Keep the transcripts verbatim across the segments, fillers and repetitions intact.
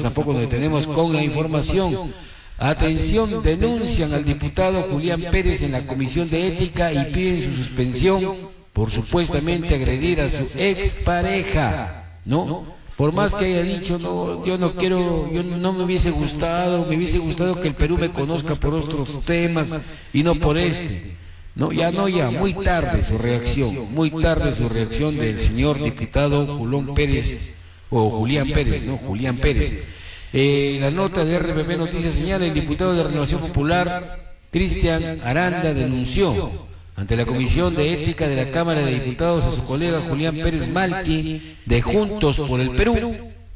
tampoco nos detenemos con la información. Atención, denuncian al diputado Julián Pérez en la Comisión de Ética y piden su suspensión por supuestamente agredir a su expareja, ¿no? Por más que haya dicho, no, yo no quiero, yo no me hubiese gustado, me hubiese gustado que el Perú me conozca por otros temas y no por este. No, ya no, ya, muy tarde su reacción, muy tarde su reacción del señor diputado Julián Pérez, o Julián Pérez, ¿no? Julián Pérez. Eh, la nota de R P P Noticias señala: el diputado de Renovación Popular, Cristian Aranda, denunció ante la Comisión de Ética de la Cámara de Diputados a su colega Julián Pérez Malti, de Juntos por el Perú,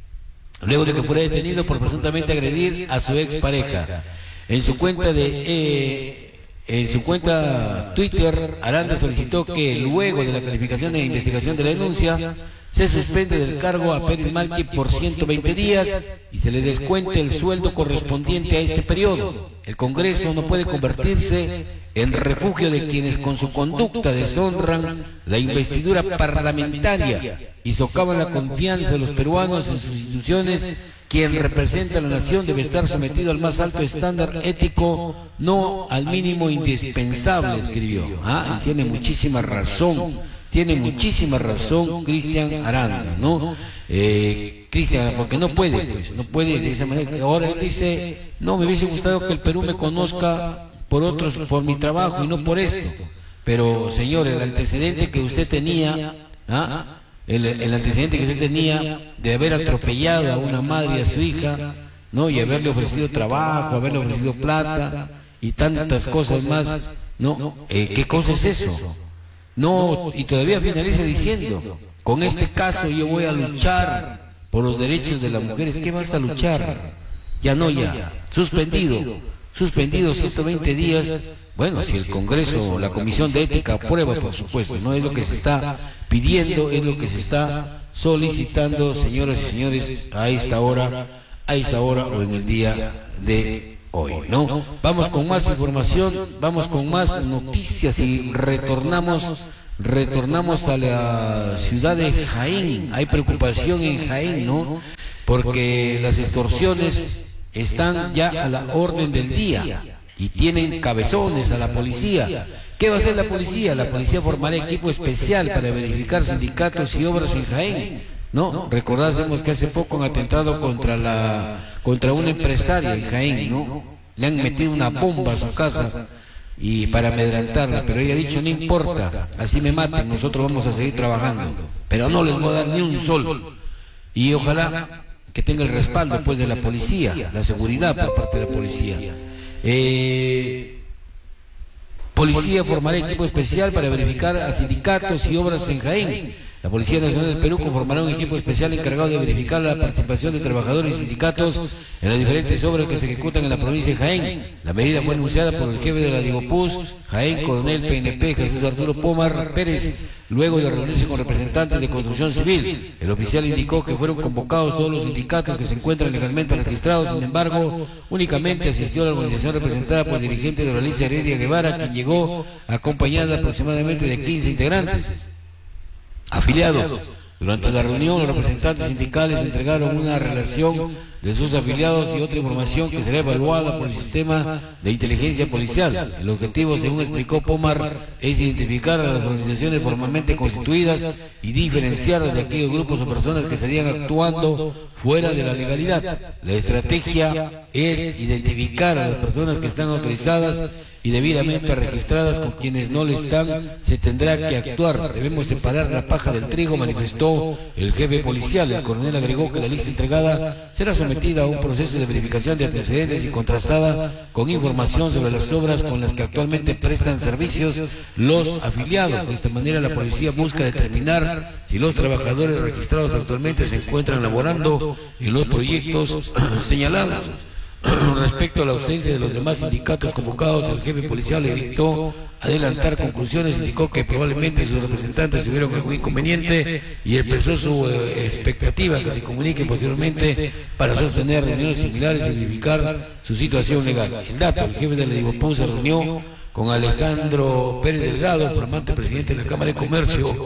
luego de que fuera detenido por presuntamente agredir a su expareja. En su cuenta de... Eh, En su cuenta Twitter, Aranda solicitó que luego de la calificación e investigación de la denuncia se suspende del cargo a Pérez Malti por ciento veinte días y se le descuente el sueldo correspondiente a este periodo. El Congreso no puede convertirse en refugio de quienes con su conducta deshonran la investidura parlamentaria y socavan la confianza de los peruanos en sus instituciones. Quien representa a la nación debe estar sometido al más alto estándar ético, no al mínimo indispensable, escribió. Ah, y tiene muchísima razón, tiene muchísima razón Cristian Aranda, ¿no? Eh, Cristian, porque no puede, pues, no puede de esa manera. Ahora él dice, no, me hubiese gustado que el Perú me conozca por otros, por mi trabajo y no por esto. Pero, señor, el antecedente que usted tenía, ¿ah? El, el antecedente que usted tenía de haber atropellado a una madre y a su hija, ¿no? Y haberle ofrecido trabajo, haberle ofrecido plata y tantas cosas más, ¿no? Eh, ¿Qué cosa es eso? No, y todavía finaliza diciendo, con este caso yo voy a luchar por los derechos de las mujeres. ¿Qué vas a luchar? Ya no, ya, suspendido, suspendido ciento veinte días. Bueno, si el Congreso, la Comisión de Ética aprueba, por supuesto, no es lo que se está pidiendo, es lo que se está solicitando, señoras y señores, a esta hora, a esta hora o en el día de hoy, ¿no? Vamos con más información, vamos con más noticias y retornamos, retornamos a la ciudad de Jaén. Hay preocupación en Jaén, ¿no? Porque las extorsiones están ya a la orden del día y tienen cabezones a la policía. ¿Qué va a hacer la policía? La policía formará equipo especial para verificar sindicatos y obras en Jaén, ¿no? Recordásemos que hace poco han atentado contra la contra una empresaria en Jaén, ¿no? Le han metido una bomba a su casa y para amedrentarla, pero ella ha dicho, no importa, así me maten, nosotros vamos a seguir trabajando, pero no les voy a dar ni un sol. Y ojalá que tenga el respaldo pues de la policía, la seguridad por parte de la policía. Eh, Policía formará equipo especial para verificar a sindicatos y obras en Jaén. La Policía Nacional del Perú conformará un equipo especial encargado de verificar la participación de trabajadores y sindicatos en las diferentes obras que se ejecutan en la provincia de Jaén. La medida fue anunciada por el jefe de la Divopus, Jaén, coronel P N P, Jesús Arturo Pomar Pérez, luego de reunirse con representantes de construcción civil. El oficial indicó que fueron convocados todos los sindicatos que se encuentran legalmente registrados, sin embargo, únicamente asistió a la organización representada por el dirigente de Oralicia Heredia Guevara, quien llegó acompañada aproximadamente de quince integrantes afiliados. Durante la reunión, los representantes sindicales entregaron una relación de sus afiliados y otra información que será evaluada por el sistema de inteligencia policial. El objetivo, según explicó Pomar, es identificar a las organizaciones formalmente constituidas y diferenciarlas de aquellos grupos o personas que estarían actuando fuera de la legalidad. La estrategia es identificar a las personas que están autorizadas y debidamente registradas. Con quienes no lo están, se tendrá que actuar. Debemos separar la paja del trigo, manifestó el jefe policial. El coronel agregó que la lista entregada será sometida a un proceso de verificación de antecedentes y contrastada con información sobre las obras con las que actualmente prestan servicios los afiliados. De esta manera, la policía busca determinar si los trabajadores registrados actualmente se encuentran laborando en los proyectos señalados. Respecto a la ausencia de los demás sindicatos convocados, el jefe policial evitó adelantar conclusiones, indicó que probablemente sus representantes tuvieron algún inconveniente y expresó su eh, expectativa que se comuniquen posteriormente para sostener reuniones similares y verificar su situación legal. El dato, el jefe de la Divopus se reunió con Alejandro Pérez Delgado, flamante presidente de la Cámara de Comercio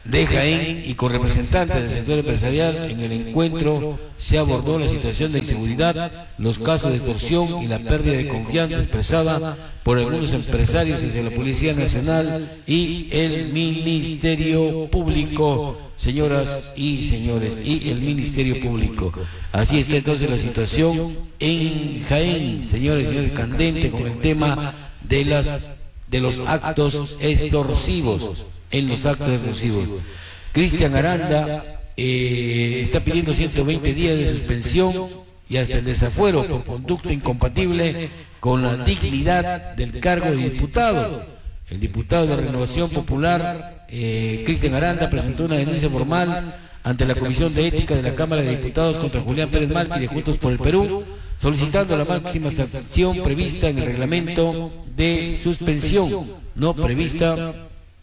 de Jaén y con representantes del sector empresarial. En el encuentro se abordó la situación de inseguridad, los casos de extorsión y la pérdida de confianza expresada por algunos empresarios hacia la Policía Nacional y el Ministerio Público, señoras y señores, y el Ministerio Público. Así está entonces la situación en Jaén, señores y señores, candente con el tema de las de los actos extorsivos, en los actos extorsivos. Cristian Aranda eh, está pidiendo ciento veinte días de suspensión y hasta el desafuero por conducta incompatible con la dignidad del cargo de diputado. El diputado de Renovación Popular, eh, Cristian Aranda, presentó una denuncia formal ante la Comisión de Ética de la Cámara de Diputados contra Julián Pérez Malqui de Juntos por el Perú, solicitando la máxima sanción prevista en el reglamento de suspensión, no prevista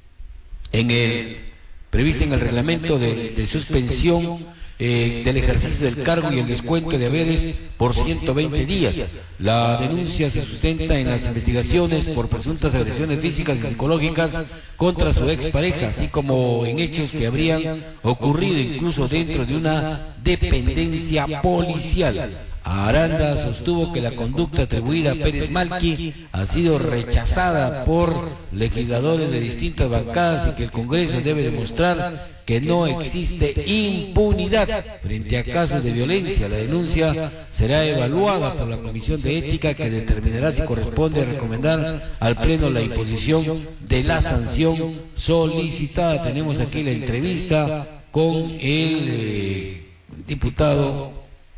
en el prevista en el reglamento de, de suspensión eh, del ejercicio del cargo y el descuento de haberes por ciento veinte días. La denuncia se sustenta en las investigaciones por presuntas agresiones físicas y psicológicas contra su expareja, así como en hechos que habrían ocurrido incluso dentro de una dependencia policial. Aranda sostuvo que la conducta atribuida a Pérez Malqui ha sido rechazada por legisladores de distintas bancadas y que el Congreso debe demostrar que no existe impunidad frente a casos de violencia. La denuncia será evaluada por la Comisión de Ética, que determinará si corresponde recomendar al Pleno la imposición de la sanción solicitada. Tenemos aquí la entrevista con el eh, diputado.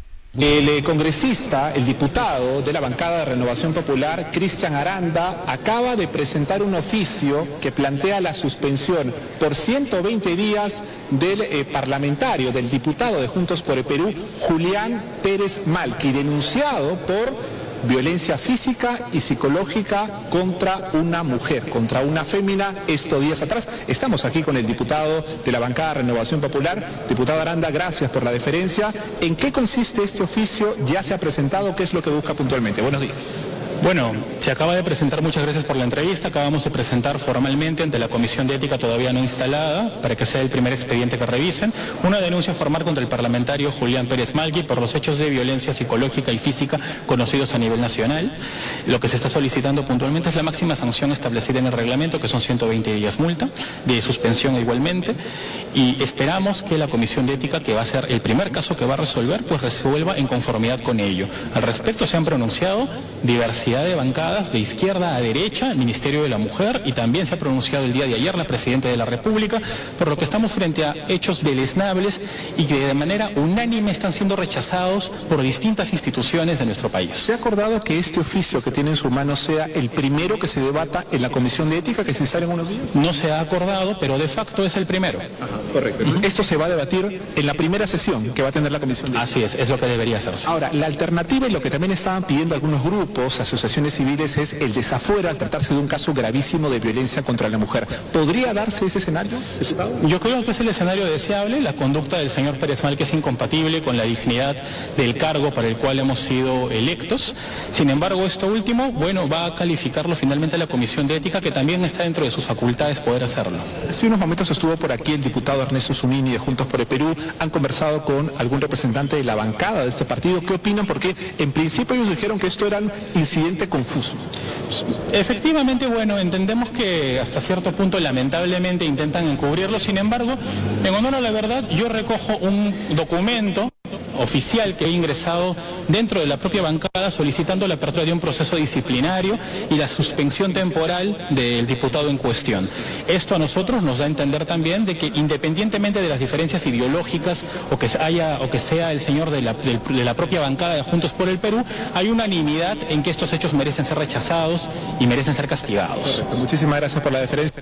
El eh, congresista, el diputado de la bancada de Renovación Popular, Cristian Aranda, acaba de presentar un oficio que plantea la suspensión por ciento veinte días del eh, parlamentario, del diputado de Juntos por el Perú, Julián Pérez Malqui, denunciado por violencia física y psicológica contra una mujer, contra una fémina, estos días atrás. Estamos aquí con el diputado de la bancada Renovación Popular. Diputado Aranda, gracias por la deferencia. ¿En qué consiste este oficio? ¿Ya se ha presentado? ¿Qué es lo que busca puntualmente? Buenos días. Bueno, se acaba de presentar, muchas gracias por la entrevista, acabamos de presentar formalmente ante la Comisión de Ética todavía no instalada, para que sea el primer expediente que revisen, una denuncia formal contra el parlamentario Julián Pérez Malqui por los hechos de violencia psicológica y física conocidos a nivel nacional. Lo que se está solicitando puntualmente es la máxima sanción establecida en el reglamento, que son ciento veinte días multa, de suspensión igualmente, y esperamos que la Comisión de Ética, que va a ser el primer caso que va a resolver, pues resuelva en conformidad con ello. Al respecto se han pronunciado diversidad de bancadas de izquierda a derecha, el Ministerio de la Mujer, y también se ha pronunciado el día de ayer la Presidenta de la República, por lo que estamos frente a hechos deleznables y que de manera unánime están siendo rechazados por distintas instituciones de nuestro país. ¿Se ha acordado que este oficio que tiene en su mano sea el primero que se debata en la Comisión de Ética, que se instala en unos días? No se ha acordado, pero de facto es el primero. Ajá, correcto. Uh-huh. Esto se va a debatir en la primera sesión que va a tener la Comisión de Ética. Así es, es lo que debería hacerse. Ahora, la alternativa y lo que también estaban pidiendo algunos grupos, asociaciones civiles, es el desafuero al tratarse de un caso gravísimo de violencia contra la mujer. ¿Podría darse ese escenario? Yo creo que es el escenario deseable. La conducta del señor Pérez Malqui es incompatible con la dignidad del cargo para el cual hemos sido electos. Sin embargo, esto último, bueno, va a calificarlo finalmente la Comisión de Ética, que también está dentro de sus facultades poder hacerlo. Hace unos momentos estuvo por aquí el diputado Ernesto Zunini de Juntos por el Perú. ¿Han conversado con algún representante de la bancada de este partido? ¿Qué opinan? Porque en principio ellos dijeron que esto era un incidente confuso. Efectivamente, bueno, entendemos que hasta cierto punto lamentablemente intentan encubrirlo. Sin embargo, en honor a la verdad, yo recojo un documento oficial que he ingresado dentro de la propia bancada solicitando la apertura de un proceso disciplinario y la suspensión temporal del diputado en cuestión. Esto a nosotros nos da a entender también de que independientemente de las diferencias ideológicas o que haya o que sea el señor de la, de, de la propia bancada de Juntos por el Perú, hay unanimidad en que estos hechos merecen ser rechazados y merecen ser castigados. Correcto. Muchísimas gracias por la deferencia.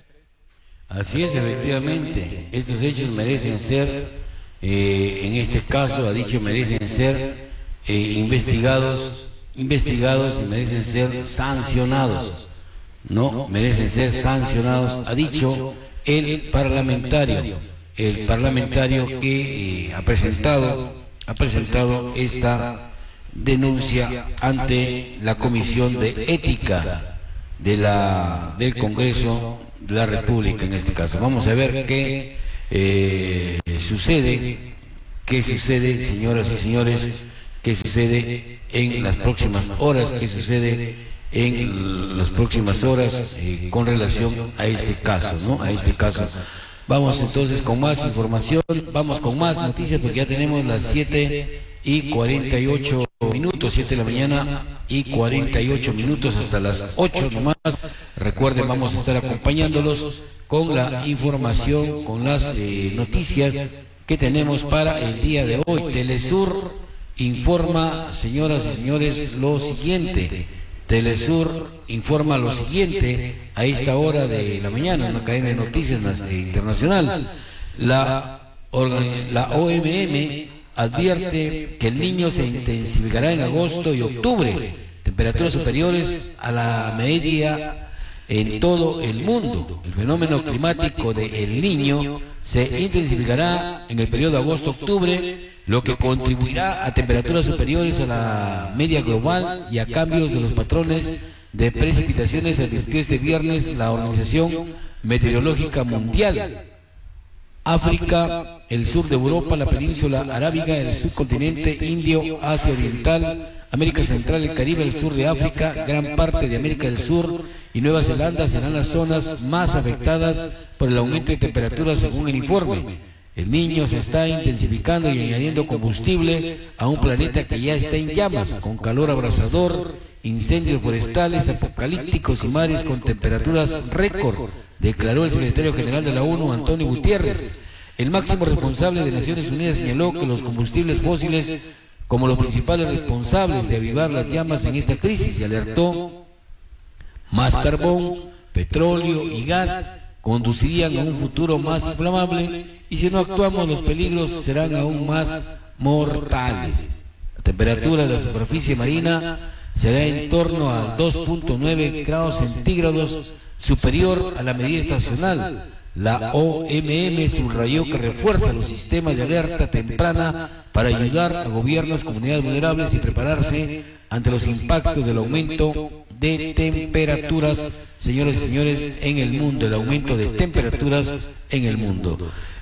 Así es, efectivamente, estos hechos merecen ser Eh, en este caso, ha dicho, merecen ser eh, investigados, investigados y merecen ser sancionados, no, merecen ser sancionados, ha dicho el parlamentario, el parlamentario que eh, ha presentado, ha presentado esta denuncia ante la Comisión de Ética de la, del Congreso de la República en este caso. Vamos a ver qué eh, sucede, qué sucede, señoras y señores, qué sucede en las próximas horas, qué sucede en las próximas horas eh, con relación a este caso, ¿no? A este caso. Vamos entonces con más información, vamos con más noticias porque ya tenemos las siete y cuarenta y ocho minutos, siete de la mañana y cuarenta y ocho minutos hasta las ocho nomás. Recuerden, vamos a estar acompañándolos con la información, con las eh, noticias que tenemos para el día de hoy. Telesur informa, señoras y señores, lo siguiente. Telesur informa lo siguiente a esta hora de la mañana, una cadena de noticias internacional. La, la O M M advierte que el niño se intensificará en agosto y octubre, temperaturas superiores a la media en todo el mundo. El fenómeno climático de El Niño se intensificará en el periodo agosto-octubre, lo que contribuirá a temperaturas superiores a la media global y a cambios de los patrones de precipitaciones, advirtió este viernes la Organización Meteorológica Mundial. África, el sur de Europa, la península arábiga, el subcontinente indio, Asia Oriental, América Central, el Caribe, el sur de África, gran parte de América del Sur y Nueva Zelanda serán las zonas más afectadas por el aumento de temperaturas según el informe. El Niño se está intensificando y añadiendo combustible a un planeta que ya está en llamas, con calor abrasador, incendios forestales apocalípticos y mares con temperaturas récord, declaró el secretario general de la ONU, Antonio Guterres. El máximo responsable de Naciones Unidas señaló que los combustibles fósiles como los principales responsables de avivar las llamas en esta crisis y alertó: más carbón, petróleo y gas conducirían a un futuro más inflamable y si no actuamos los peligros serán aún más mortales. La temperatura de la superficie marina será en torno a dos punto nueve grados centígrados superior a la medida estacional. La O M M subrayó que refuerza los sistemas de alerta temprana para ayudar a gobiernos, comunidades vulnerables y prepararse ante los impactos del aumento de temperaturas, señores y señores, en el mundo, el aumento de temperaturas en el mundo.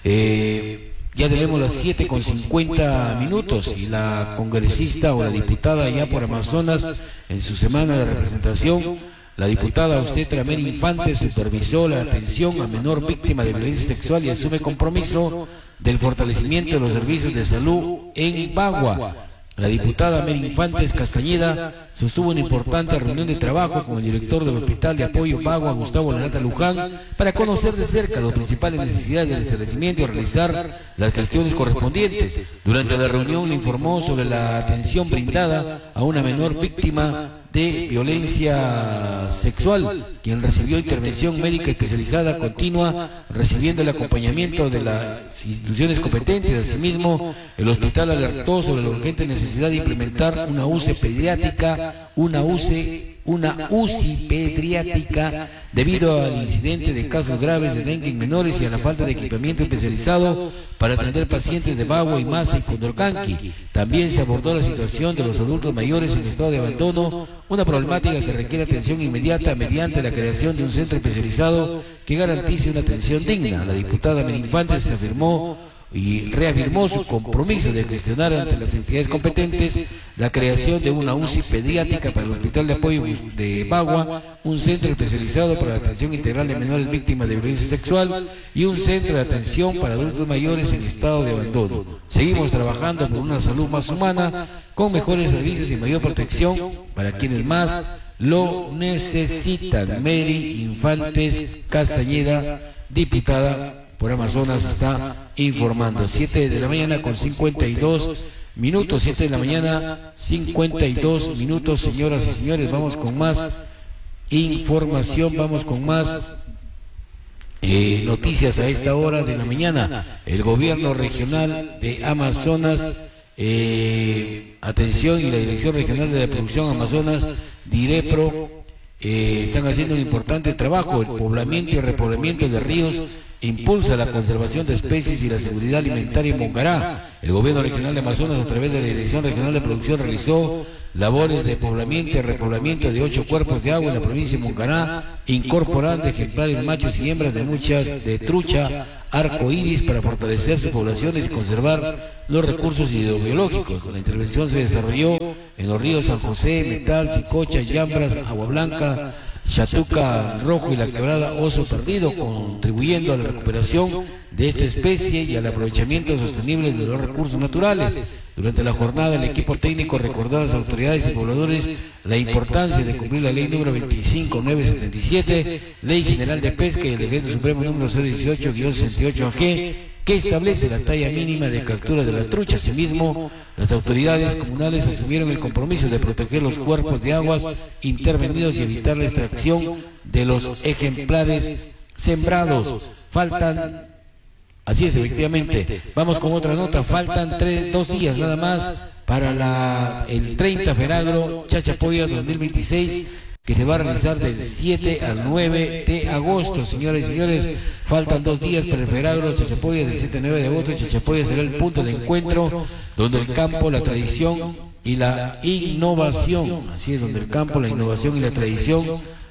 Eh, ya tenemos las siete con cincuenta minutos y la congresista o la diputada ya por Amazonas en su semana de representación, la diputada obstetra Mary Infante supervisó la atención a menor víctima de violencia sexual y asume compromiso del fortalecimiento de los servicios de salud en Bagua. La diputada Mary Infantes Castañeda sostuvo una importante reunión de trabajo con el director del Hospital de Apoyo Bagua, Gustavo Lanata Luján, para conocer de cerca las principales necesidades del establecimiento y realizar las gestiones correspondientes. Durante la reunión le informó sobre la atención brindada a una menor víctima de violencia sexual, quien recibió intervención médica especializada continua, recibiendo el acompañamiento de las instituciones competentes. Asimismo, el hospital alertó sobre la urgente necesidad de implementar una U C I pediátrica, una U C I, una U C I pediátrica, debido al incidente de casos graves de dengue en menores y a la falta de equipamiento especializado para atender pacientes de Bagua y Masa y Condorcanqui. También se abordó la situación de los adultos mayores en estado de abandono, una problemática que requiere atención inmediata mediante la creación de un centro especializado que garantice una atención digna. La diputada Mary Infantes se afirmó y reafirmó su compromiso de gestionar ante las entidades competentes la creación de una U C I pediátrica para el Hospital de Apoyo de Bagua, un centro especializado para la atención integral de menores víctimas de violencia sexual y un centro de atención para adultos mayores en estado de abandono. Seguimos trabajando por una salud más humana, con mejores servicios y mayor protección para quienes más lo necesitan. Mary Infantes Castañeda, diputada por Amazonas, está informando. Siete de la mañana con cincuenta y dos minutos, siete de la mañana, cincuenta y dos minutos, señoras y señores. Vamos con más información, vamos con más eh, noticias a esta hora de la mañana. El gobierno regional de Amazonas, eh, atención, y la Dirección Regional de la Producción Amazonas, DIREPRO, Eh, están haciendo un importante trabajo. El poblamiento y repoblamiento de ríos impulsa la conservación de especies y la seguridad alimentaria en Mongará. El gobierno regional de Amazonas, a través de la Dirección Regional de Producción, realizó labores de poblamiento y repoblamiento de ocho cuerpos de agua en la provincia de Moncaná, incorporando ejemplares machos y hembras de muchas de trucha, arco iris, para fortalecer sus poblaciones y conservar los recursos hidrobiológicos. La intervención se desarrolló en los ríos San José, Metal, Sicocha, Yambras, Agua Blanca, Chatuca Rojo y la quebrada Oso Perdido, contribuyendo a la recuperación de esta especie y al aprovechamiento sostenible de los recursos naturales. Durante la jornada, el equipo técnico recordó a las autoridades y pobladores la importancia de cumplir la ley número veinticinco mil novecientos setenta y siete, Ley General de Pesca, y el decreto supremo número cero dieciocho guión sesenta y ocho A G, que establece la talla mínima de captura de la trucha. Asimismo, las autoridades comunales asumieron el compromiso de proteger los cuerpos de aguas intervenidos y evitar la extracción de los ejemplares sembrados. Faltan, así es, efectivamente, vamos con otra nota, faltan tres, dos días nada más para la, el treinta Feragro Chachapoyas dos mil veintiséis, que se va a realizar del siete al nueve de agosto. Señoras y señores, faltan dos días para el Feragro Chachapoyas del siete al nueve de agosto. Chachapoyas será el punto de encuentro donde el campo, la tradición y la innovación, así es, donde el campo, la innovación y la tradición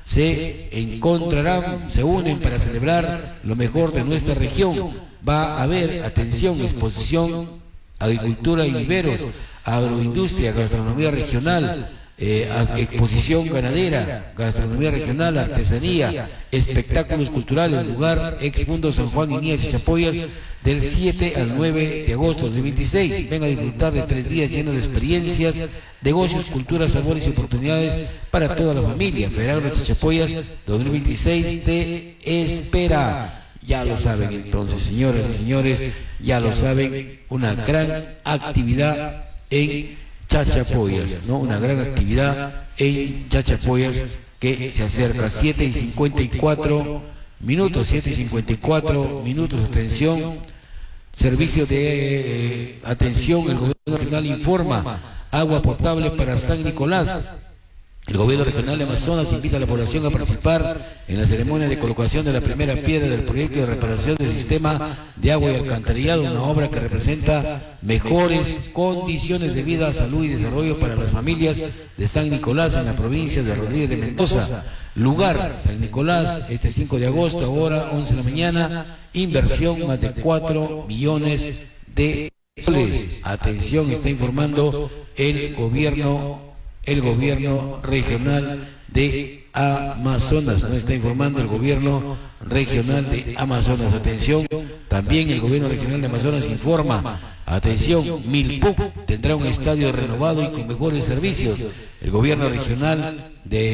se encontrarán, se unen para celebrar lo mejor de nuestra región. Va a haber, atención, exposición, agricultura y viveros, agroindustria, gastronomía regional, Eh, exposición ganadera, gastronomía regional, artesanía, espectáculos culturales, lugar ex Mundo San Juan y Nías y Chachapoyas del siete al nueve de agosto de dos mil veintiséis. Venga a disfrutar de tres días llenos de experiencias, negocios, culturas, sabores y oportunidades para toda la familia. Feragro Chachapoyas dos mil veintiséis te espera. Ya lo saben entonces, señoras y señores, ya lo saben, una gran actividad en Chachapoyas, ¿no? Una gran actividad en Chachapoyas que se acerca. Siete y cincuenta y cuatro minutos, siete y cincuenta y cuatro minutos, atención, servicio de eh, atención, el gobierno regional informa, agua potable para San Nicolás. El gobierno regional de Amazonas invita a la población a participar en la ceremonia de colocación de la primera piedra del proyecto de reparación del sistema de agua y alcantarillado, una obra que representa mejores condiciones de vida, salud y desarrollo para las familias de San Nicolás en la provincia de Rodríguez de Mendoza. Lugar, San Nicolás, este cinco de agosto, hora once de la mañana, inversión más de cuatro millones de soles. Atención, está informando el gobierno el gobierno regional de Amazonas, no está informando el gobierno regional de Amazonas. Atención, también el gobierno regional de Amazonas informa, atención, Milpuc tendrá un estadio renovado y con mejores servicios. El gobierno regional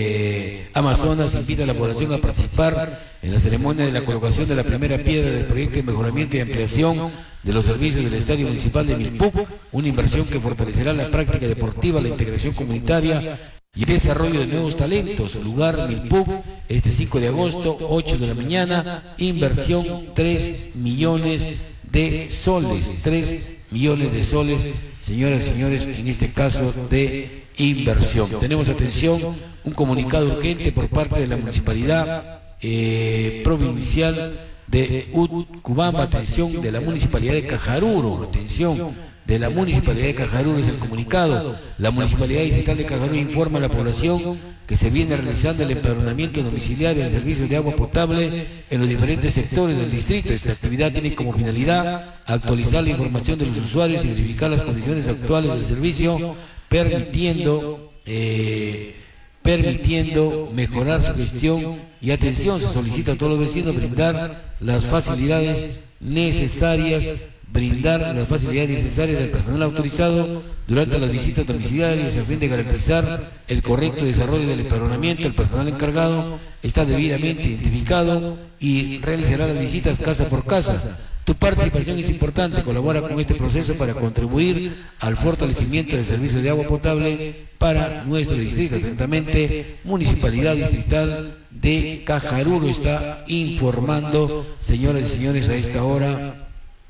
de Amazonas invita a la población a participar en la ceremonia de la colocación de la primera piedra del proyecto de mejoramiento y ampliación de los servicios del Estadio Municipal de Milpuc, una inversión que fortalecerá la práctica deportiva, la integración comunitaria y el desarrollo de nuevos talentos. Lugar, Milpuc, este cinco de agosto, ocho de la mañana, inversión tres millones de soles, tres millones de soles, señoras y señores, en este caso de inversión. Tenemos, atención, un comunicado urgente por parte de la Municipalidad eh, Provincial de Utcubamba, atención, de la Municipalidad de Cajaruro, atención, de la Municipalidad de Cajaruro es el comunicado. La Municipalidad Distrital de Cajaruro informa a la población que se viene realizando el empadronamiento domiciliario del servicio de agua potable en los diferentes sectores del distrito. Esta actividad tiene como finalidad actualizar la información de los usuarios y verificar las condiciones actuales del servicio, permitiendo eh, permitiendo mejorar su gestión y atención. Se solicita a todos los vecinos brindar las facilidades necesarias brindar las facilidades necesarias al personal autorizado durante las visitas domiciliarias a fin de garantizar el correcto desarrollo del empadronamiento. El personal encargado está debidamente identificado y realizará las visitas casa por casa. Tu participación es importante, colabora con este proceso para contribuir al fortalecimiento del servicio de agua potable para nuestro distrito. Atentamente, Municipalidad Distrital de Cajaruro está informando, señoras y señores, a esta hora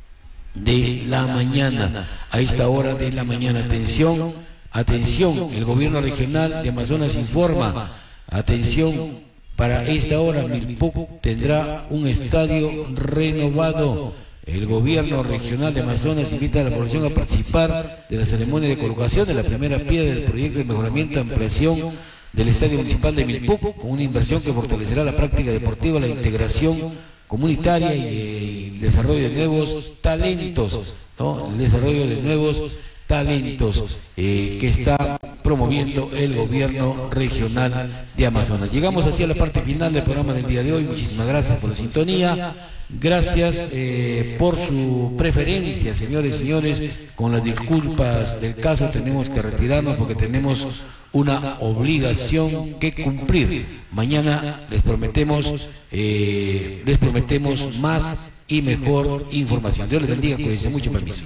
de la mañana, a esta hora de la mañana. Atención, atención, el gobierno regional de Amazonas informa, atención, para esta hora Milpuc tendrá un estadio renovado. El gobierno regional de Amazonas invita a la población a participar de la ceremonia de colocación de la primera piedra del proyecto de mejoramiento y ampliación del Estadio Municipal de Milpuc, con una inversión que fortalecerá la práctica deportiva, la integración comunitaria y el desarrollo de nuevos talentos, ¿no? El desarrollo de nuevos talentos eh, que está promoviendo el gobierno regional de Amazonas. Llegamos así a la parte final del programa del día de hoy. Muchísimas gracias por la sintonía. Gracias eh, por su preferencia, señores y señores. Con las disculpas del caso tenemos que retirarnos porque tenemos una obligación que cumplir. Mañana les prometemos, eh, les prometemos más y mejor información. Dios les bendiga, cuídense mucho, permiso.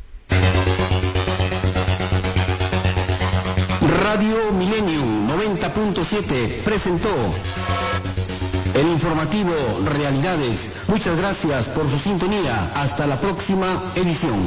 Radio Millennium noventa punto siete presentó el informativo Realidades. Muchas gracias por su sintonía. Hasta la próxima edición.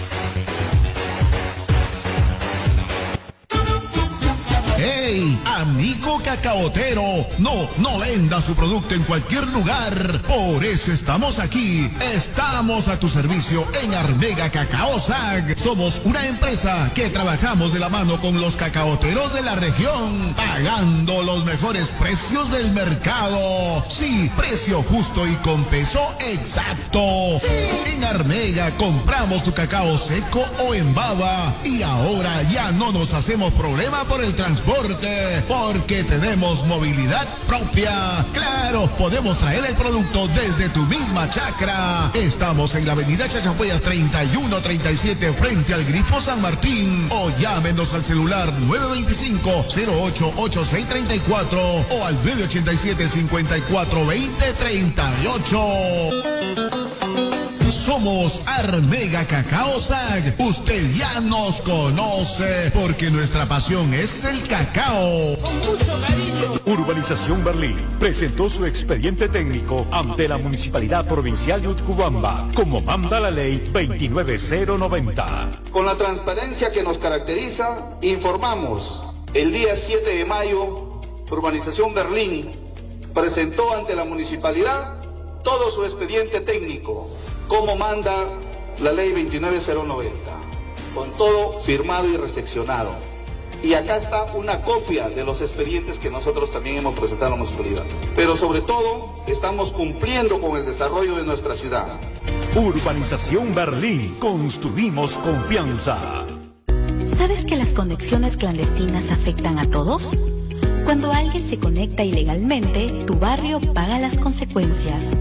¡Hey, amigo cacaotero! No, no venda su producto en cualquier lugar. Por eso estamos aquí. Estamos a tu servicio en Armega Cacao S A G. Somos una empresa que trabajamos de la mano con los cacaoteros de la región, pagando los mejores precios del mercado. Sí, precio justo y con peso exacto. En Armega compramos tu cacao seco o en baba. Y ahora ya no nos hacemos problema por el transporte, porque tenemos movilidad propia. Claro, podemos traer el producto desde tu misma chacra. Estamos en la avenida Chachapoyas treinta y uno treinta y siete frente al Grifo San Martín, o llámenos al celular nueve dos cinco, cero ocho ocho seis tres cuatro o al nueve ocho siete, cinco cuatro dos cero tres ocho. Somos Armega Cacao S A G. Usted ya nos conoce porque nuestra pasión es el cacao. Con mucho cariño. Urbanización Berlín presentó su expediente técnico ante la Municipalidad Provincial de Utcubamba, como manda la ley veintinueve mil noventa. Con la transparencia que nos caracteriza, informamos: el día siete de mayo, Urbanización Berlín presentó ante la Municipalidad todo su expediente técnico, como manda la ley veintinueve mil noventa, con todo firmado y recepcionado. Y acá está una copia de los expedientes que nosotros también hemos presentado a la municipalidad. Pero sobre todo, estamos cumpliendo con el desarrollo de nuestra ciudad. Urbanización Berlín, construimos confianza. ¿Sabes que las conexiones clandestinas afectan a todos? Cuando alguien se conecta ilegalmente, tu barrio paga las consecuencias.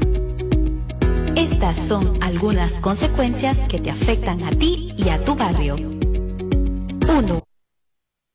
Estas son algunas consecuencias que te afectan a ti y a tu barrio. uno.